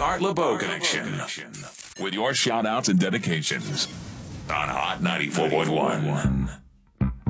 Art LeBeau Connection. With your shout outs and dedications on Hot 94.1.